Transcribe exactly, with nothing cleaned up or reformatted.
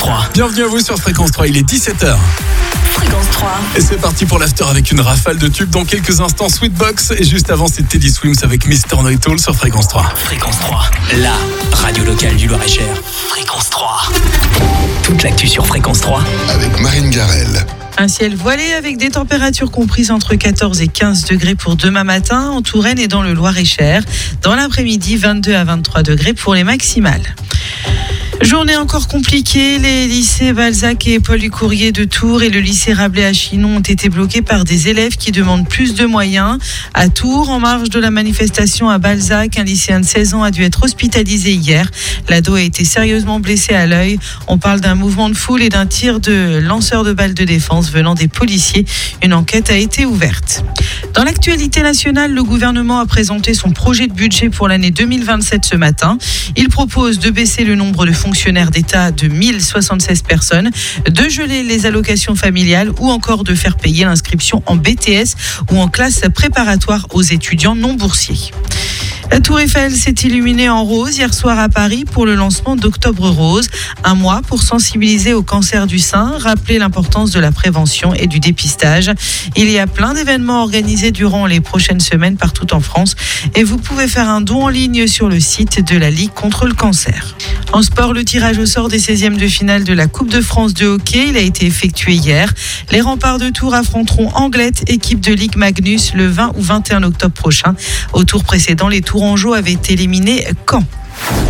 trois. Bienvenue à vous sur Fréquence trois, il est dix-sept heures. Fréquence trois. Et c'est parti pour l'after avec une rafale de tubes dans quelques instants. Sweetbox et juste avant c'est Teddy Swims avec mister Know-It-All sur Fréquence trois. Fréquence trois, la radio locale du Loir-et-Cher. Fréquence trois. Toute l'actu sur Fréquence trois. Avec Marine Garel. Un ciel voilé avec des températures comprises entre quatorze et quinze degrés pour demain matin en Touraine et dans le Loir-et-Cher. Dans l'après-midi, vingt-deux à vingt-trois degrés pour les maximales. Journée encore compliquée, les lycées Balzac et Paul Ducouriez de Tours et le lycée Rabelais à Chinon ont été bloqués par des élèves qui demandent plus de moyens. À Tours, en marge de la manifestation à Balzac, un lycéen de seize ans a dû être hospitalisé hier. L'ado a été sérieusement blessé à l'œil. On parle d'un mouvement de foule et d'un tir de lanceur de balles de défense venant des policiers. Une enquête a été ouverte. Dans l'actualité nationale, le gouvernement a présenté son projet de budget pour l'année deux mille vingt-sept ce matin. Il propose de baisser le nombre de fonctionnaires fonctionnaires d'État de mille soixante-seize personnes, de geler les allocations familiales ou encore de faire payer l'inscription en B T S ou en classe préparatoire aux étudiants non boursiers. La Tour Eiffel s'est illuminée en rose hier soir à Paris pour le lancement d'Octobre Rose, un mois pour sensibiliser au cancer du sein, rappeler l'importance de la prévention et du dépistage. Il y a plein d'événements organisés durant les prochaines semaines partout en France et vous pouvez faire un don en ligne sur le site de la Ligue contre le cancer. En sport, le tirage au sort des seizièmes de finale de la Coupe de France de hockey, il a été effectué hier. Les Remparts de Tours affronteront Anglet, équipe de Ligue Magnus, le vingt ou vingt et un octobre prochain. Au tour précédent, les Tourangeaux avaient éliminé Caen.